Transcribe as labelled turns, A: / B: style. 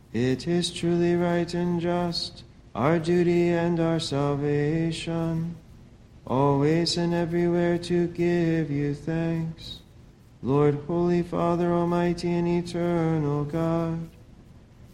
A: It is truly right and just, our duty and our salvation, always and everywhere to give you thanks. Lord, Holy Father, Almighty and eternal God,